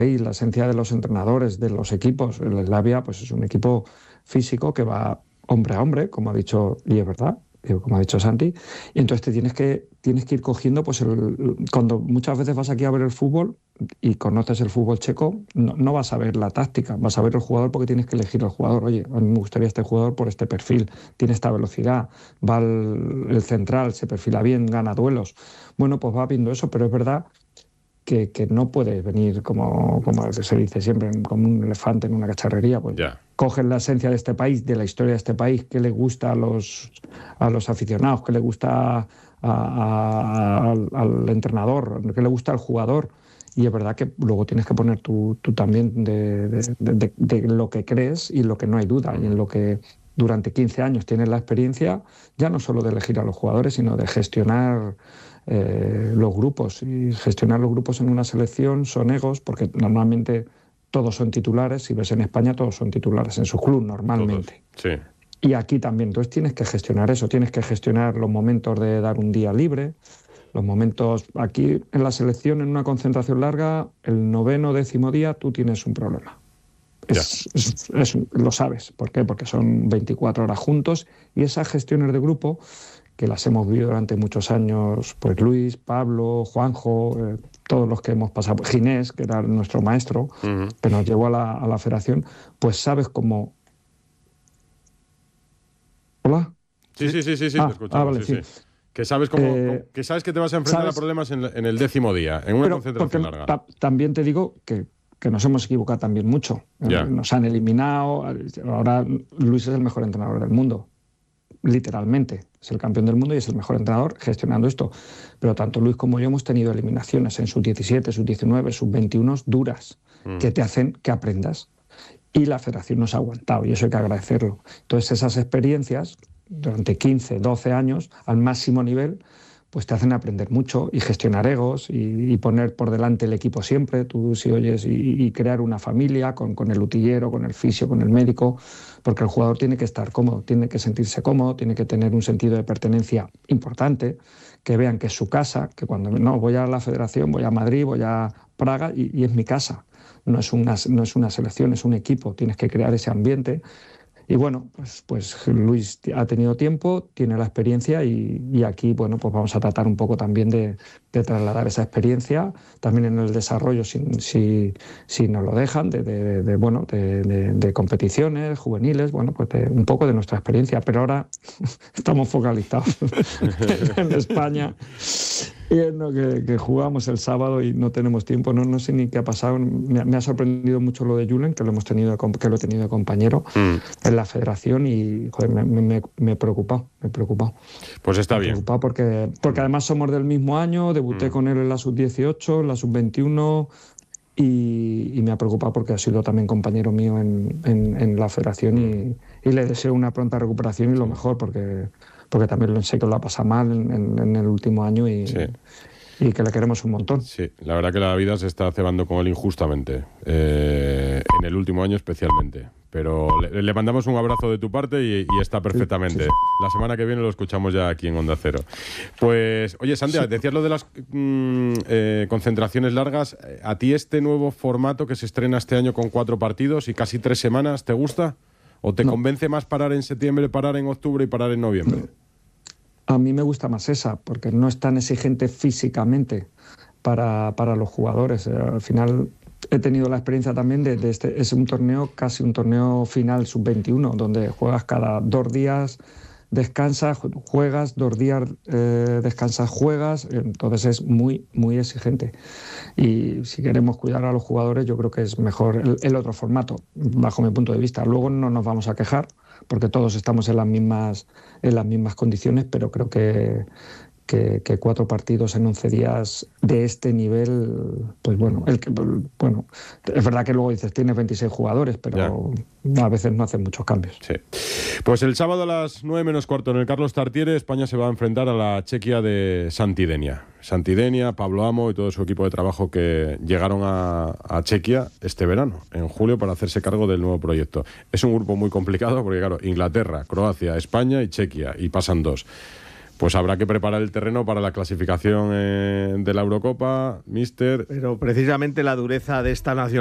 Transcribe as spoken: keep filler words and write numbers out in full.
y la esencia de los entrenadores, de los equipos. El Slavia pues es un equipo físico que va hombre a hombre, como ha dicho, y es verdad, como ha dicho Santi, y entonces te tienes que, tienes que ir cogiendo, pues el, cuando muchas veces vas aquí a ver el fútbol y conoces el fútbol checo, no, no vas a ver la táctica, vas a ver el jugador porque tienes que elegir al jugador. Oye, a mí me gustaría este jugador por este perfil, tiene esta velocidad, va el, el central, se perfila bien, gana duelos. Bueno, pues va viendo eso, pero es verdad que, que no puede venir como, como se dice siempre, como un elefante en una cacharrería. Pues yeah. Cogen la esencia de este país, de la historia de este país, qué le gusta a los, a los aficionados, qué le gusta a, a, al, al entrenador, qué le gusta al jugador. Y es verdad que luego tienes que poner tú, tú también de, de, de, de lo que crees y lo que no hay duda, y en lo que durante quince años tienes la experiencia, ya no solo de elegir a los jugadores, sino de gestionar eh, los grupos. Y gestionar los grupos en una selección son egos, porque normalmente todos son titulares. Si ves en España, todos son titulares en su club, normalmente. Todos, sí. Y aquí también. Entonces tienes que gestionar eso, tienes que gestionar los momentos de dar un día libre, los momentos... Aquí en la selección, en una concentración larga, el noveno, décimo día, tú tienes un problema. Es, es, es, lo sabes. ¿Por qué? Porque son veinticuatro horas juntos, y esas gestiones de grupo, que las hemos vivido durante muchos años, pues Luis, Pablo, Juanjo, eh, todos los que hemos pasado, Ginés, que era nuestro maestro, uh-huh. que nos llevó a la, a la federación, pues sabes cómo... ¿Hola? Sí, sí, sí, sí, sí, ah, te escuchamos, ah, vale, sí, sí. sí. Que sabes cómo, eh, que sabes que te vas a enfrentar ¿sabes? a problemas en, en el décimo día, en una Pero concentración larga. Ta- también te digo que, que nos hemos equivocado también mucho. Yeah. Nos han eliminado. Ahora Luis es el mejor entrenador del mundo. Literalmente. Es el campeón del mundo y es el mejor entrenador gestionando esto. Pero tanto Luis como yo hemos tenido eliminaciones en sub diecisiete, sub diecinueve, sub veintiuno duras, mm. que te hacen que aprendas. Y la federación nos ha aguantado, y eso hay que agradecerlo. Entonces esas experiencias, durante quince, doce años, al máximo nivel, pues te hacen aprender mucho y gestionar egos y, y poner por delante el equipo siempre, tú si oyes, y, y crear una familia con, con el utillero, con el fisio, con el médico, porque el jugador tiene que estar cómodo, tiene que sentirse cómodo, tiene que tener un sentido de pertenencia importante, que vean que es su casa, que cuando no, voy a la federación, voy a Madrid, voy a Praga y, y es mi casa, no es, una, no es una selección, es un equipo, tienes que crear ese ambiente. Y bueno, pues, pues Luis ha tenido tiempo, tiene la experiencia y, y aquí, bueno, pues vamos a tratar un poco también de, de trasladar esa experiencia, también en el desarrollo, si, si, si nos lo dejan, de, de, de, bueno, de, de, de competiciones juveniles, bueno, pues de, un poco de nuestra experiencia. Pero ahora estamos focalizados en España y en lo que, que jugamos el sábado y no tenemos tiempo. No, no sé ni qué ha pasado. Me, me ha sorprendido mucho lo de Julen, que lo hemos tenido, que lo he tenido de compañero mm. en la federación y joder, me, me, me he preocupado, me he preocupado. Pues está me he bien. Preocupado porque, porque además somos del mismo año, debuté mm. con él en la sub dieciocho, en la sub veintiuno y, y me ha preocupado porque ha sido también compañero mío en, en, en la federación y, y le deseo una pronta recuperación y lo mejor porque... porque también sé que lo ha pasado mal en, en, en el último año y, sí. y que le queremos un montón. Sí, la verdad que la vida se está cebando con él injustamente, eh, en el último año especialmente. Pero le, le mandamos un abrazo de tu parte y, y está perfectamente. Sí, sí, sí. La semana que viene lo escuchamos ya aquí en Onda Cero. Pues, oye, Santiago, sí. decías lo de las mmm, eh, concentraciones largas. ¿A ti este nuevo formato que se estrena este año con cuatro partidos y casi tres semanas, te gusta? ¿O te no. convence más parar en septiembre, parar en octubre y parar en noviembre? No. A mí me gusta más esa, porque no es tan exigente físicamente para, para los jugadores. Al final he tenido la experiencia también de, de este, es un torneo, casi un torneo final sub veintiuno, donde juegas cada dos días, descansas, juegas, dos días eh, descansas, juegas, entonces es muy, muy exigente. Y si queremos cuidar a los jugadores, yo creo que es mejor el, el otro formato, bajo mi punto de vista. Luego no nos vamos a quejar, porque todos estamos en las mismas, en las mismas condiciones, pero creo que, que, que cuatro partidos en once días de este nivel, pues bueno, el que, bueno, es verdad que luego dices, tienes veintiséis jugadores, pero ya. a veces no hacen muchos cambios. Sí. Pues el sábado a las nueve menos cuarto en el Carlos Tartiere, España se va a enfrentar a la Chequia de Santidenia. Santidenia, Pablo Amo y todo su equipo de trabajo que llegaron a, a Chequia este verano, en julio, para hacerse cargo del nuevo proyecto. Es un grupo muy complicado porque, claro, Inglaterra, Croacia, España y Chequia, y pasan dos. Pues habrá que preparar el terreno para la clasificación eh, de la Eurocopa, míster. Pero precisamente la dureza de esta nacionalidad